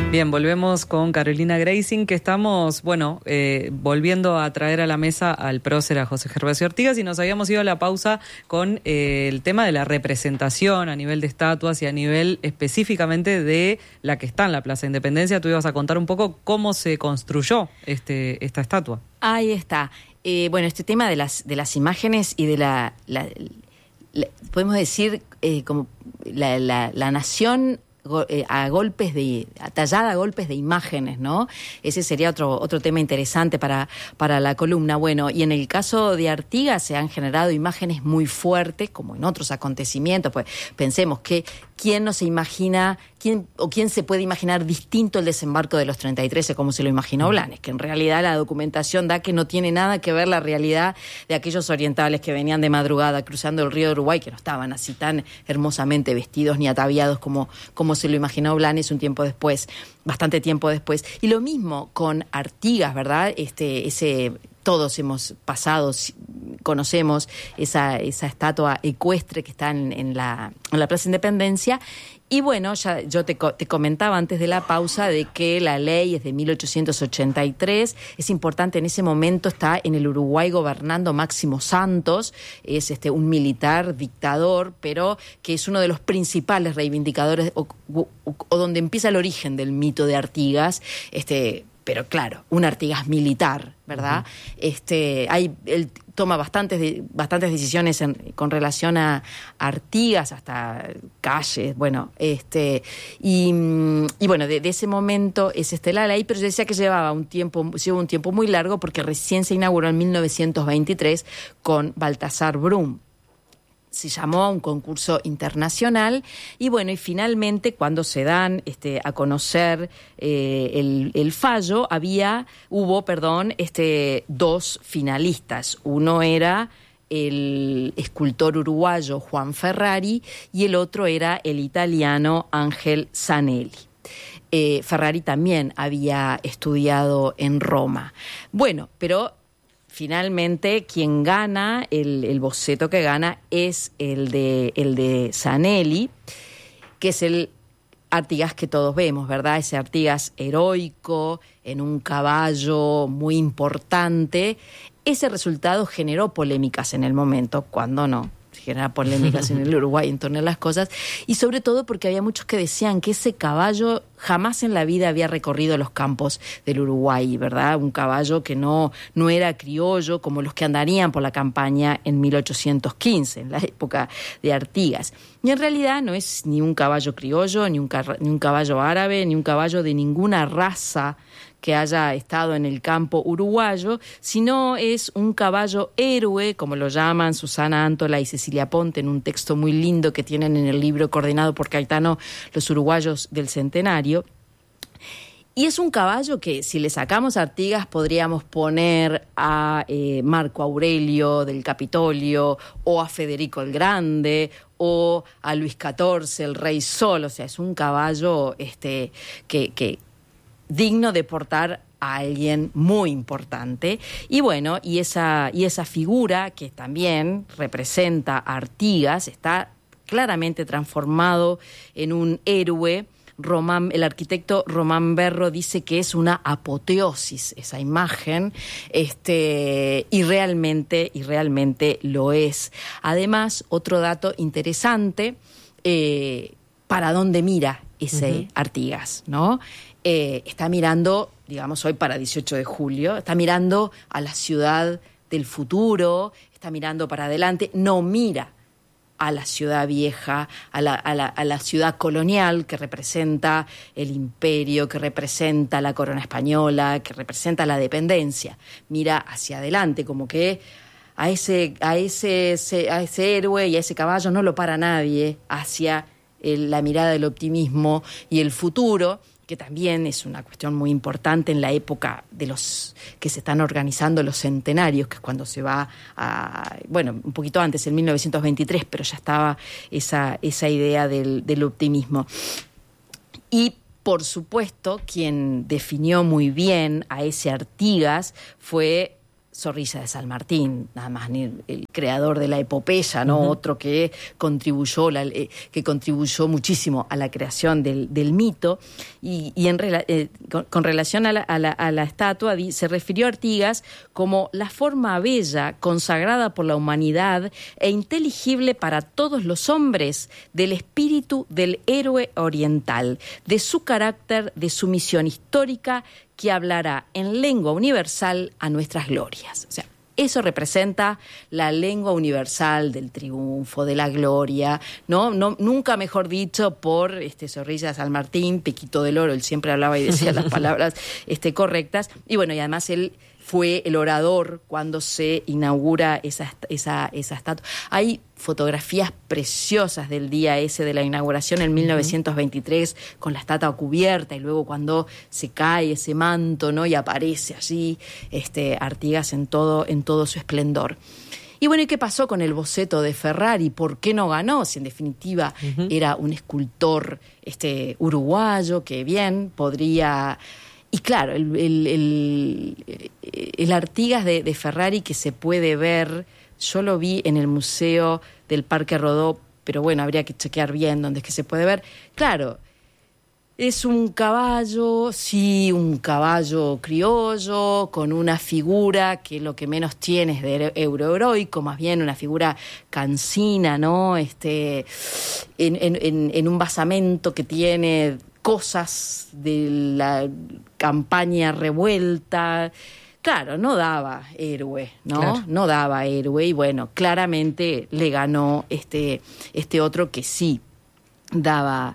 Bien, volvemos con Carolina Greising, que estamos, volviendo a traer a la mesa al prócer, a José Gervasio Artigas, y nos habíamos ido a la pausa con el tema de la representación a nivel de estatuas y a nivel específicamente de la que está en la Plaza Independencia. Tú ibas a contar un poco cómo se construyó esta estatua. Ahí está. Este tema de las imágenes y de la podemos decir, como la nación tallada a golpes de imágenes, ¿no? Ese sería otro tema interesante para la columna. Bueno, y en el caso de Artigas se han generado imágenes muy fuertes, como en otros acontecimientos. Pues pensemos que quién no se imagina, quién se puede imaginar distinto el desembarco de los 33 como se lo imaginó Blanes, que en realidad la documentación da que no tiene nada que ver la realidad de aquellos orientales que venían de madrugada cruzando el río de Uruguay, que no estaban así tan hermosamente vestidos ni ataviados como se lo imaginó Blanes bastante tiempo después. Y lo mismo con Artigas, ¿verdad? Todos hemos pasado, conocemos esa estatua ecuestre que está en la Plaza Independencia. Y bueno, ya yo te comentaba antes de la pausa de que la ley es de 1883. Es importante, en ese momento está en el Uruguay gobernando Máximo Santos, es un militar dictador, pero que es uno de los principales reivindicadores o donde empieza el origen del mito de Artigas, pero claro, un Artigas militar, ¿verdad? Él toma bastantes decisiones con relación a Artigas, hasta calles, de ese momento es la ley, pero yo decía que llevó un tiempo muy largo, porque recién se inauguró en 1923 con Baltasar Brum. Se llamó a un concurso internacional y finalmente, cuando se dan a conocer el fallo, hubo dos finalistas. Uno era el escultor uruguayo Juan Ferrari y el otro era el italiano Ángel Zanelli. Ferrari también había estudiado en Roma. Pero finalmente, quien gana, el boceto que gana es el de Zanelli, que es el Artigas que todos vemos, ¿verdad? Ese Artigas heroico, en un caballo muy importante. Ese resultado generó polémicas en el momento, cuando no. Genera polémicas en el Uruguay en torno a las cosas, y sobre todo porque había muchos que decían que ese caballo jamás en la vida había recorrido los campos del Uruguay, ¿verdad? Un caballo que no era criollo como los que andarían por la campaña en 1815, en la época de Artigas. Y en realidad no es ni un caballo criollo, ni un caballo árabe, ni un caballo de ninguna raza que haya estado en el campo uruguayo, sino es un caballo héroe, como lo llaman Susana Antola y Cecilia Ponte en un texto muy lindo que tienen en el libro coordinado por Caetano, Los Uruguayos del Centenario. Y es un caballo que, si le sacamos a Artigas, podríamos poner a Marco Aurelio del Capitolio, o a Federico el Grande, o a Luis XIV, el Rey Sol. O sea, es un caballo que digno de portar a alguien muy importante. Y esa figura que también representa a Artigas está claramente transformado en un héroe. El arquitecto Román Berro dice que es una apoteosis esa imagen, y realmente lo es. Además, otro dato interesante, ¿para dónde mira ese Artigas, no? Está mirando, digamos, hoy para 18 de julio, está mirando a la ciudad del futuro, está mirando para adelante, no mira a la ciudad vieja, a la ciudad colonial que representa el imperio, que representa la corona española, que representa la dependencia. Mira hacia adelante, como que a ese héroe y a ese caballo no lo para nadie, hacia la mirada del optimismo y el futuro, que también es una cuestión muy importante en la época de los que se están organizando los centenarios, que es cuando se va un poquito antes, en 1923, pero ya estaba esa idea del optimismo. Y, por supuesto, quien definió muy bien a ese Artigas fue Zorrilla de San Martín, nada más ni el creador de la epopeya, ¿no? Otro que contribuyó muchísimo a la creación del mito. Y con relación a la estatua, se refirió a Artigas como la forma bella, consagrada por la humanidad e inteligible para todos los hombres del espíritu del héroe oriental, de su carácter, de su misión histórica, que hablará en lengua universal a nuestras glorias. O sea, eso representa la lengua universal del triunfo, de la gloria, ¿no? Nunca mejor dicho por Zorrilla de San Martín, Pequito del Oro, él siempre hablaba y decía las palabras correctas. Y bueno, y además él fue el orador cuando se inaugura esa estatua. Hay fotografías preciosas del día ese de la inauguración en 1923 con la estatua cubierta, y luego cuando se cae ese manto, ¿no? Y aparece allí Artigas en todo su esplendor. Y bueno, ¿y qué pasó con el boceto de Ferrari? ¿Por qué no ganó? Si en definitiva era un escultor uruguayo que bien podría... Y claro, el Artigas de Ferrari que se puede ver, yo lo vi en el Museo del Parque Rodó, pero bueno, habría que chequear bien dónde es que se puede ver. Claro, es un caballo, sí, un caballo criollo, con una figura que lo que menos tiene es de euroheroico, más bien una figura cansina, ¿no? En un basamento que tiene cosas de la campaña revuelta. Claro, no daba héroe, ¿no? Claro. No daba héroe, y bueno, claramente le ganó este otro que sí daba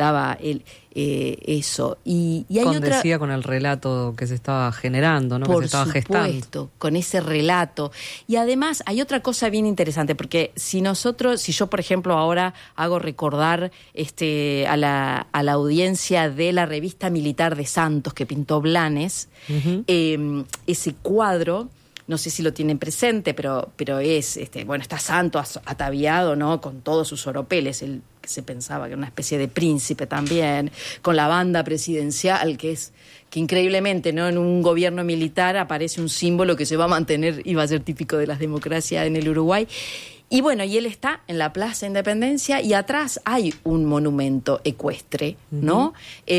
eso. Y hay condecía con el relato que se estaba generando, ¿no? Por que se estaba supuesto, gestando. con ese relato. Y además hay otra cosa bien interesante, porque si yo por ejemplo ahora hago recordar a la audiencia de la revista militar de Santos que pintó Blanes, ese cuadro, no sé si lo tienen presente, pero es, está Santos ataviado, ¿no? Con todos sus oropeles, él que se pensaba que era una especie de príncipe también, con la banda presidencial, que increíblemente, ¿no? En un gobierno militar aparece un símbolo que se va a mantener y va a ser típico de las democracias en el Uruguay. Y bueno, y él está en la Plaza Independencia y atrás hay un monumento ecuestre, ¿no?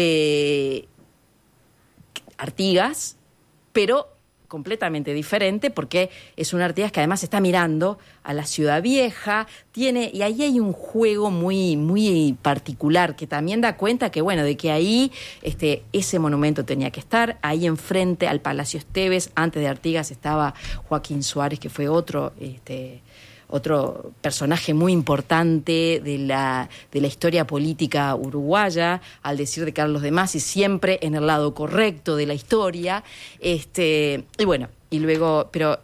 Artigas, pero completamente diferente, porque es un Artigas que además está mirando a la Ciudad Vieja, y ahí hay un juego muy, muy particular que también da cuenta que, bueno, de que ahí ese monumento tenía que estar, ahí enfrente al Palacio Esteves. Antes de Artigas estaba Joaquín Suárez, que fue otro personaje muy importante de la historia política uruguaya, al decir de Carlos de Masi, siempre en el lado correcto de la historia, y bueno, y luego, pero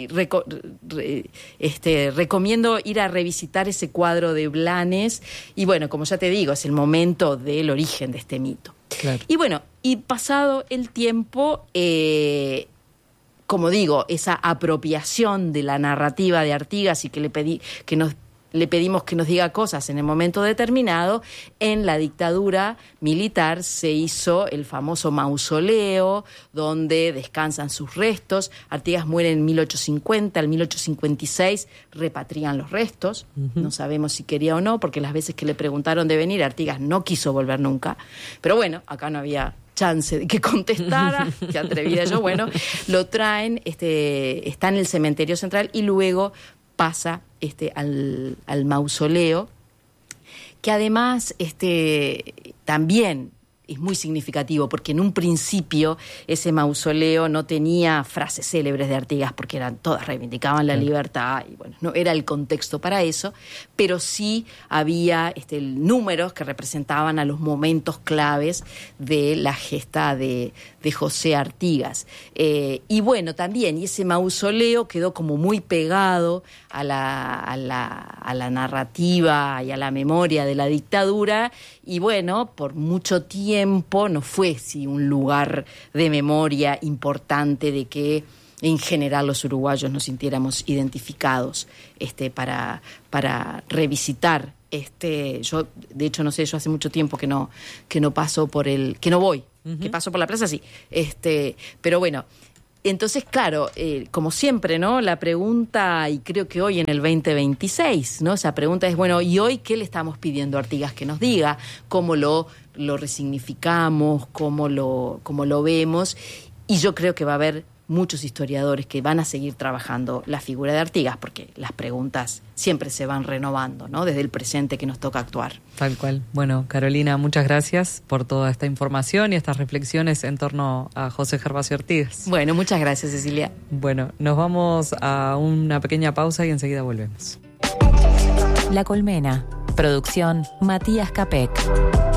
recomiendo ir a revisitar ese cuadro de Blanes, y bueno, como ya te digo, es el momento del origen de este mito. Claro. Y bueno, y pasado el tiempo, como digo, esa apropiación de la narrativa de Artigas y que le pedimos que nos diga cosas en el momento determinado, en la dictadura militar se hizo el famoso mausoleo donde descansan sus restos. Artigas muere en 1850, en 1856 repatrian los restos, no sabemos si quería o no, porque las veces que le preguntaron de venir, Artigas no quiso volver nunca, pero bueno, acá no había chance de que contestara, que atrevida yo, bueno, lo traen, está en el cementerio central y luego pasa al mausoleo, que además también es muy significativo, porque en un principio ese mausoleo no tenía frases célebres de Artigas, porque todas reivindicaban la libertad, y bueno, no era el contexto para eso, pero sí había números que representaban a los momentos claves de la gesta de José Artigas. Y bueno, también, y ese mausoleo quedó como muy pegado a la narrativa y a la memoria de la dictadura, y bueno, por mucho tiempo no fue un lugar de memoria importante, de que en general los uruguayos nos sintiéramos identificados para revisitar. Yo, de hecho, no sé, yo hace mucho tiempo que no paso por que no voy, que paso por la plaza, sí. Pero bueno, Entonces, claro, como siempre, ¿no? La pregunta, y creo que hoy en el 2026, ¿no? Esa pregunta es, bueno, ¿y hoy qué le estamos pidiendo a Artigas que nos diga? ¿Cómo lo resignificamos? ¿Cómo lo vemos? Y yo creo que va a haber muchos historiadores que van a seguir trabajando la figura de Artigas, porque las preguntas siempre se van renovando, ¿no? Desde el presente que nos toca actuar. Tal cual. Bueno, Carolina, muchas gracias por toda esta información y estas reflexiones en torno a José Gervasio Artigas. Bueno, muchas gracias, Cecilia. Bueno, nos vamos a una pequeña pausa y enseguida volvemos. La Colmena. Producción Matías Capek.